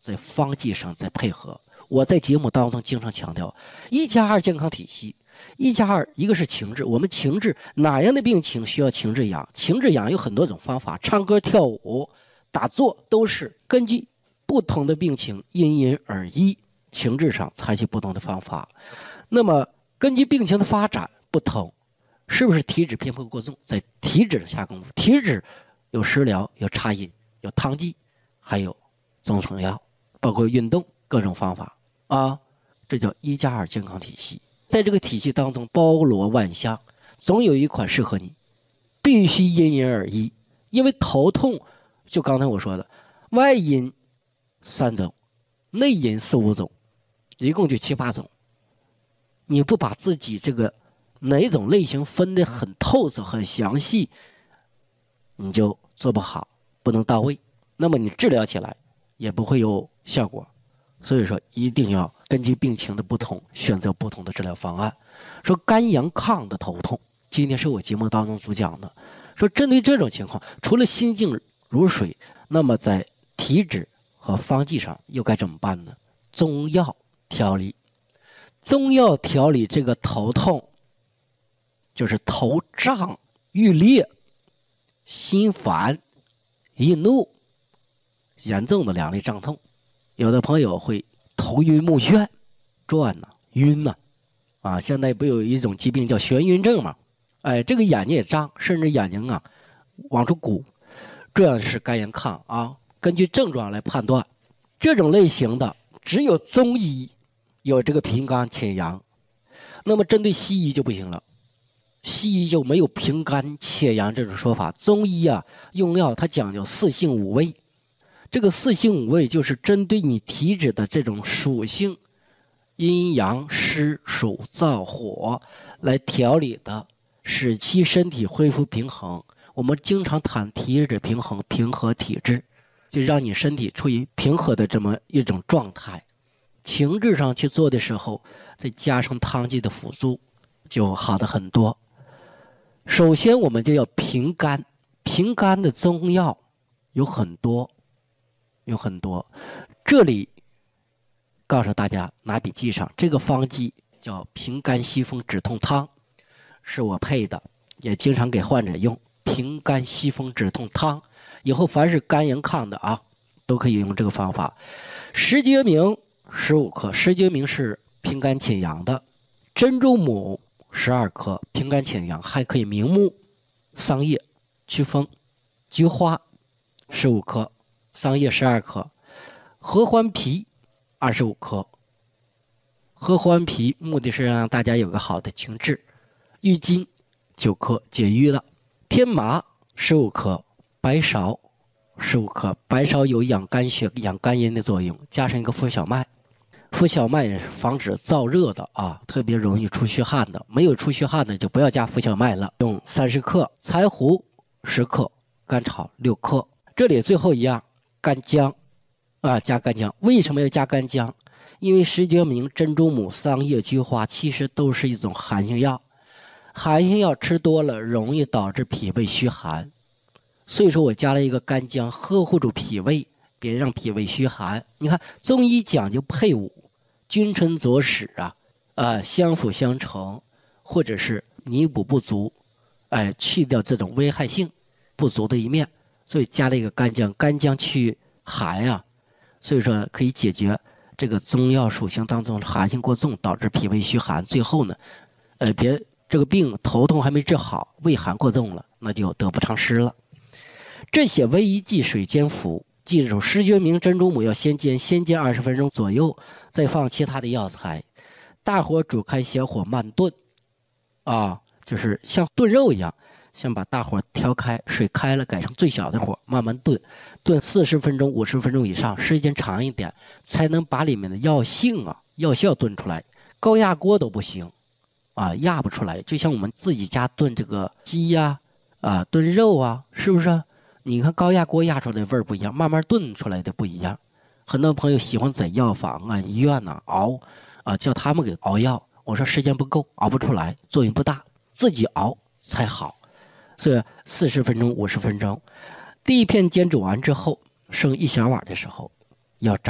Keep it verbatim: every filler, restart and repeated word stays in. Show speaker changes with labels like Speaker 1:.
Speaker 1: 在方剂上再配合。我在节目当中经常强调，一加二健康体系。一加二，一个是情志，我们情志哪样的病情需要情志养？情志养有很多种方法，唱歌、跳舞、打坐都是根据不同的病情因人而异，情志上采取不同的方法。那么根据病情的发展不同，是不是体脂偏颇过重？在体脂上下功夫，体脂有食疗，有茶饮，有汤剂，还有中成药，包括运动各种方法啊，这叫一加二健康体系。在这个体系当中包罗万象，总有一款适合你，必须因人而异。因为头痛，就刚才我说的，外因三种，内因四五种，一共就七八种。你不把自己这个哪种类型分得很透彻、很详细，你就做不好，不能到位，那么你治疗起来也不会有效果。所以说一定要根据病情的不同选择不同的治疗方案。说肝阳亢的头痛，今天是我节目当中主讲的，说针对这种情况，除了心静如水，那么在体脂和方剂上又该怎么办呢？中药调理。中药调理这个头痛，就是头胀欲裂、心烦易怒，严重的两类胀痛。有的朋友会头晕目眩、转呐、晕呐，啊，现在不有一种疾病叫眩晕症吗？哎，这个眼睛也胀，甚至眼睛啊往出鼓，这样是肝阳亢啊。根据症状来判断，这种类型的只有中医有这个平肝潜阳，那么针对西医就不行了，西医就没有平肝潜阳这种说法。中医啊用药它讲究四性五味。这个四性五味就是针对你体质的这种属性，阴阳湿暑燥火来调理的，使其身体恢复平衡。我们经常谈体质平衡，平和体质，就让你身体处于平和的这么一种状态。情志上去做的时候，再加上汤剂的辅助，就好的很多。首先我们就要平肝，平肝的中药有很多。有很多，这里告诉大家拿笔记上，这个方剂叫平肝息风止痛汤，是我配的，也经常给患者用。平肝息风止痛汤，以后凡是肝阳亢的啊，都可以用这个方法。石决明十五克，石决明是平肝潜阳的；珍珠母十二克，平肝潜阳，还可以明目、桑叶、祛风、菊花十五克。桑叶十二克，合欢皮二十五克。合欢皮目的是让大家有个好的情志。郁金九克，解郁了。天麻十五克，白芍十五克。白芍有养肝血、养肝阴的作用，加上一个附小麦。附小麦是防止燥热的啊，特别容易出虚汗的。没有出虚汗的就不要加附小麦了。用三十克，柴胡十克，甘草六克。这里最后一样。干姜啊，加干姜。为什么要加干姜？因为石决明、珍珠母、桑叶、菊花其实都是一种寒性药，寒性药吃多了容易导致脾胃虚寒，所以说我加了一个干姜，呵护住脾胃，别让脾胃虚寒。你看中医讲究配伍，君臣佐使啊，啊相辅相成，或者是弥补不足，哎，去掉这种危害性不足的一面。所以加了一个干姜，干姜去寒呀、啊，所以说可以解决这个中药属性当中寒性过重，导致脾胃虚寒。最后呢，呃，别这个病头痛还没治好，胃寒过重了，那就得不偿失了。这些为一剂水煎服，记住，石决明、珍珠母要先煎，先煎二十分钟左右，再放其他的药材，大火煮开，小火慢炖，啊，就是像炖肉一样。先把大火调开，水开了改成最小的火，慢慢炖，炖四十分钟、五十分钟以上，时间长一点，才能把里面的药性啊、药效炖出来。高压锅都不行，啊，压不出来。就像我们自己家炖这个鸡呀、啊，啊，炖肉啊，是不是？你看高压锅压出来的味儿不一样，慢慢炖出来的不一样。很多朋友喜欢在药房啊、医院呐、啊、熬，啊，叫他们给熬药。我说时间不够，熬不出来，作用不大，自己熬才好。所以四十分钟、五十分钟，第一片煎煮完之后，剩一小碗的时候，要